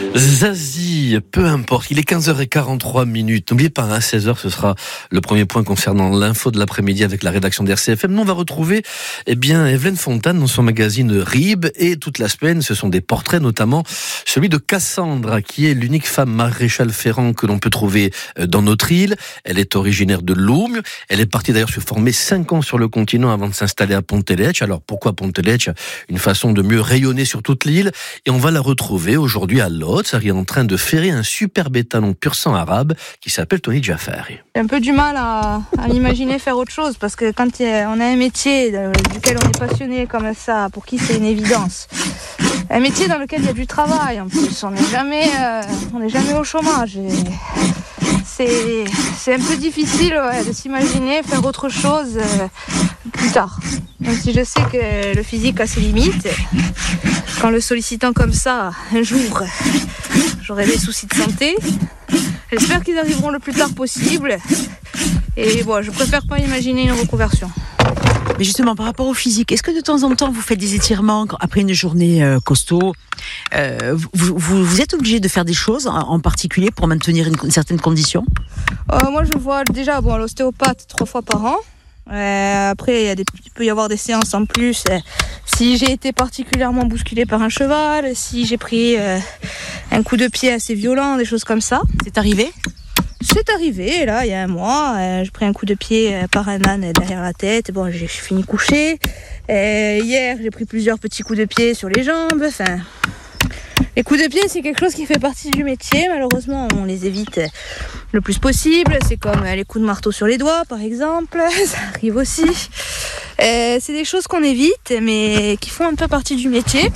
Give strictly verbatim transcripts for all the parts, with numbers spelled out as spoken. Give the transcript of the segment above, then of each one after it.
Zazie, peu importe, il est quinze heures quarante-trois minutes. N'oubliez pas, à seize heures, ce sera le premier point concernant l'info de l'après-midi avec la rédaction d'R C F M. Nous, on va retrouver eh bien, Evelyne Fontane dans son magazine Rib. Et toute la semaine, ce sont des portraits, notamment celui de Cassandra, qui est l'unique femme maréchal ferrant que l'on peut trouver dans notre île. Elle est originaire de Lourmes. Elle est partie d'ailleurs se former cinq ans sur le continent avant de s'installer à Ponteletxe. Alors, pourquoi Ponteletxe ? Une façon de mieux rayonner sur toute l'île. Et on va la retrouver aujourd'hui à Lodz. Elle est en train de ferrer un superbe étalon pur sang arabe qui s'appelle Tony Jafari. J'ai un peu du mal à, à l'imaginer faire autre chose parce que quand on a un métier duquel on est passionné comme ça, pour qui c'est une évidence, un métier dans lequel il y a du travail en plus, on n'est jamais, euh, on n'est jamais au chômage. Et c'est, c'est un peu difficile ouais, de s'imaginer faire autre chose euh, plus tard. Même si je sais que le physique a ses limites, qu'en le sollicitant comme ça, un jour, j'aurai des soucis de santé. J'espère qu'ils arriveront le plus tard possible. Et bon, je préfère pas imaginer une reconversion. Mais justement, par rapport au physique, est-ce que de temps en temps, vous faites des étirements après une journée euh, costaud euh, vous, vous, vous êtes obligé de faire des choses en, en particulier pour maintenir une, une certaine condition ? euh, Moi, je vois déjà bon, l'ostéopathe trois fois par an. Euh, après, il, y a des, il peut y avoir des séances en plus. Euh, si j'ai été particulièrement bousculée par un cheval, si j'ai pris euh, un coup de pied assez violent, des choses comme ça. C'est arrivé ? C'est arrivé, là, il y a un mois. Euh, j'ai pris un coup de pied euh, par un âne derrière la tête. Bon, j'ai fini couché. Euh, hier, j'ai pris plusieurs petits coups de pied sur les jambes. Enfin, les coups de pied, c'est quelque chose qui fait partie du métier. Malheureusement, on les évite le plus possible. C'est comme les coups de marteau sur les doigts, par exemple. Ça arrive aussi. Euh, c'est des choses qu'on évite, mais qui font un peu partie du métier.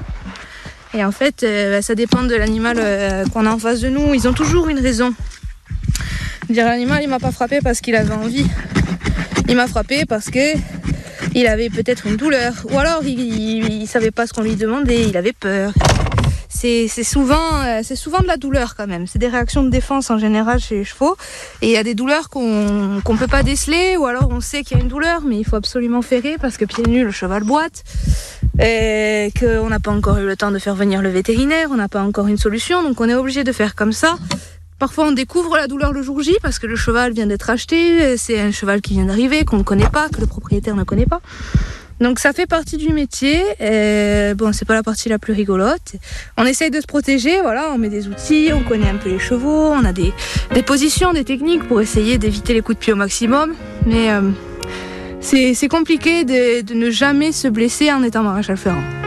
Et en fait, euh, ça dépend de l'animal euh, qu'on a en face de nous. Ils ont toujours une raison. Dire l'animal, il m'a pas frappé parce qu'il avait envie. Il m'a frappé parce que il avait peut-être une douleur. Ou alors, il, il, il savait pas ce qu'on lui demandait. Il avait peur. C'est, c'est, souvent, euh, c'est souvent de la douleur quand même. C'est des réactions de défense en général chez les chevaux. Et il y a des douleurs qu'on qu'on peut pas déceler. Ou alors, on sait qu'il y a une douleur, mais il faut absolument ferrer parce que pieds nus, le cheval boite. Et qu'on n'a pas encore eu le temps de faire venir le vétérinaire. On n'a pas encore une solution. Donc, on est obligé de faire comme ça. Parfois, on découvre la douleur le jour J parce que le cheval vient d'être acheté. C'est un cheval qui vient d'arriver, qu'on ne connaît pas, que le propriétaire ne connaît pas. Donc, ça fait partie du métier. Et bon, c'est pas la partie la plus rigolote. On essaye de se protéger, voilà. On met des outils, on connaît un peu les chevaux. On a des, des positions, des techniques pour essayer d'éviter les coups de pied au maximum. Mais euh, c'est, c'est compliqué de, de ne jamais se blesser en étant maréchal ferrant.